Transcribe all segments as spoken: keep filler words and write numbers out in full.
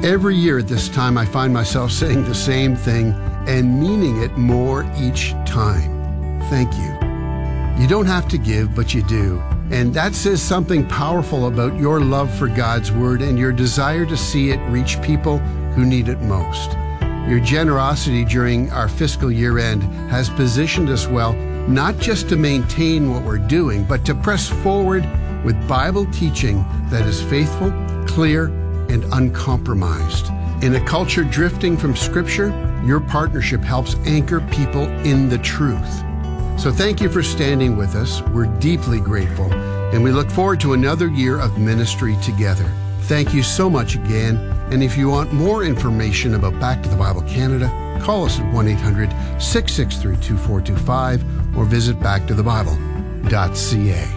Every year at this time, I find myself saying the same thing and meaning it more each time. Thank you. You don't have to give, but you do. And that says something powerful about your love for God's Word and your desire to see it reach people who need it most. Your generosity during our fiscal year end has positioned us well, not just to maintain what we're doing, but to press forward with Bible teaching that is faithful, clear, and uncompromised. In a culture drifting from Scripture, your partnership helps anchor people in the truth. So thank you for standing with us. We're deeply grateful, and we look forward to another year of ministry together. Thank you so much again. And if you want more information about Back to the Bible Canada, call us at one eight hundred, six six three, two four two five or visit back to the bible dot c a.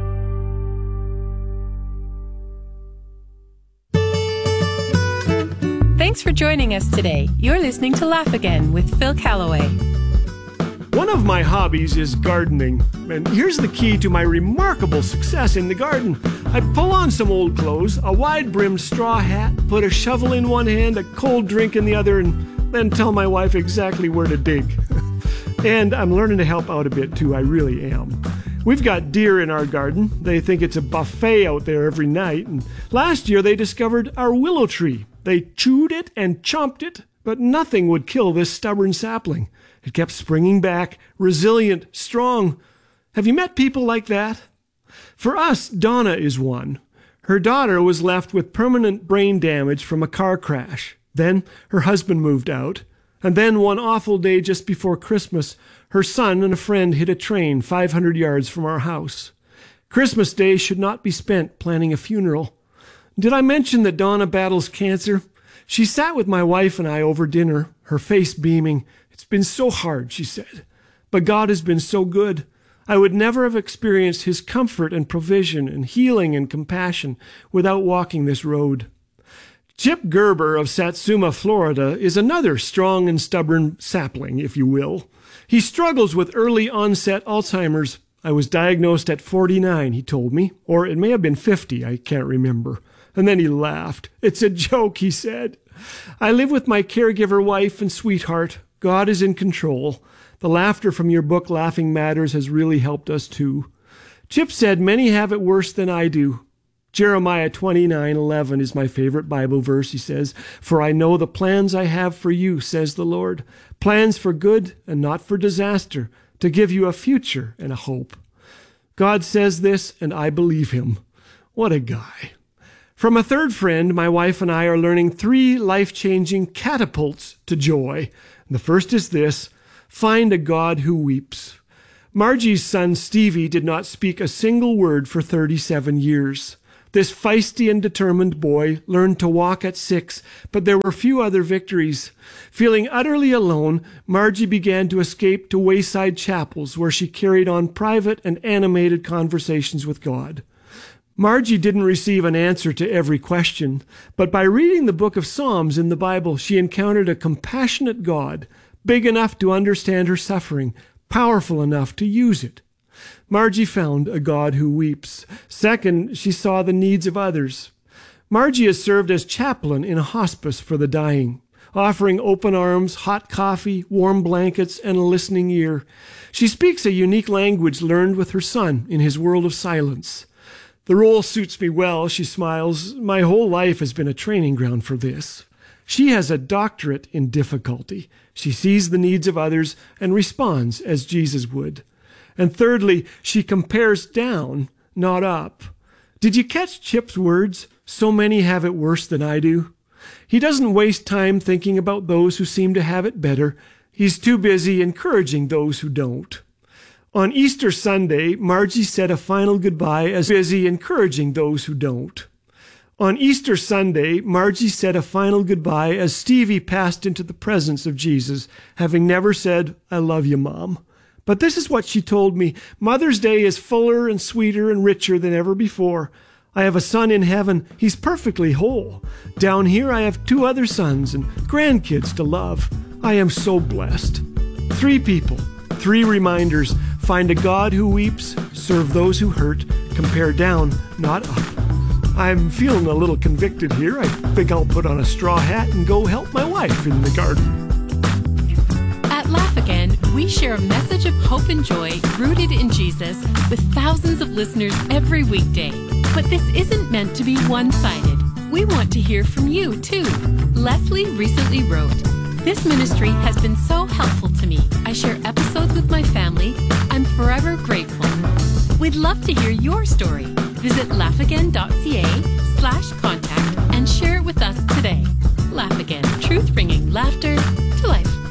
Thanks for joining us today. You're listening to Laugh Again with Phil Callaway. One of my hobbies is gardening, and here's the key to my remarkable success in the garden. I pull on some old clothes, a wide-brimmed straw hat, put a shovel in one hand, a cold drink in the other, and then tell my wife exactly where to dig. And I'm learning to help out a bit too, I really am. We've got deer in our garden. They think it's a buffet out there every night, and last year they discovered our willow tree. They chewed it and chomped it, but nothing would kill this stubborn sapling. It kept springing back, resilient, strong. Have you met people like that? For us, Donna is one. Her daughter was left with permanent brain damage from a car crash. Then her husband moved out. And then one awful day just before Christmas, her son and a friend hit a train five hundred yards from our house. Christmas Day should not be spent planning a funeral. Did I mention that Donna battles cancer? She sat with my wife and I over dinner, her face beaming. It's been so hard, she said, but God has been so good. I would never have experienced his comfort and provision and healing and compassion without walking this road. Chip Gerber of Satsuma, Florida, is another strong and stubborn sapling, if you will. He struggles with early onset Alzheimer's. I was diagnosed at forty-nine, he told me, or it may have been fifty, I can't remember. And then he laughed. It's a joke, he said. I live with my caregiver wife and sweetheart. God is in control. The laughter from your book, Laughing Matters, has really helped us too. Chip said, many have it worse than I do. Jeremiah twenty-nine eleven is my favorite Bible verse, he says. For I know the plans I have for you, says the Lord. Plans for good and not for disaster, to give you a future and a hope. God says this, and I believe him. What a guy. From a third friend, my wife and I are learning three life-changing catapults to joy. The first is this: find a God who weeps. Margie's son Stevie did not speak a single word for thirty-seven years. This feisty and determined boy learned to walk at six, but there were few other victories. Feeling utterly alone, Margie began to escape to wayside chapels where she carried on private and animated conversations with God. Margie didn't receive an answer to every question, but by reading the book of Psalms in the Bible, she encountered a compassionate God, big enough to understand her suffering, powerful enough to use it. Margie found a God who weeps. Second, she saw the needs of others. Margie has served as chaplain in a hospice for the dying, offering open arms, hot coffee, warm blankets, and a listening ear. She speaks a unique language learned with her son in his world of silence. The role suits me well, she smiles. My whole life has been a training ground for this. She has a doctorate in difficulty. She sees the needs of others and responds as Jesus would. And thirdly, she compares down, not up. Did you catch Chip's words? So many have it worse than I do. He doesn't waste time thinking about those who seem to have it better. He's too busy encouraging those who don't. On Easter Sunday, Margie said a final goodbye as busy encouraging those who don't. On Easter Sunday, Margie said a final goodbye as Stevie passed into the presence of Jesus, having never said, I love you, Mom. But this is what she told me. Mother's Day is fuller and sweeter and richer than ever before. I have a son in heaven. He's perfectly whole. Down here, I have two other sons and grandkids to love. I am so blessed. Three people, three reminders. Find a God who weeps, serve those who hurt, compare down, not up. I'm feeling a little convicted here. I think I'll put on a straw hat and go help my wife in the garden. At Laugh Again, we share a message of hope and joy rooted in Jesus with thousands of listeners every weekday. But this isn't meant to be one-sided. We want to hear from you, too. Leslie recently wrote, "This ministry has been so helpful to me. I share episodes with my family. I'm forever grateful." We'd love to hear your story. Visit laughagain.ca slash contact and share it with us today. Laugh Again, truth bringing laughter to life.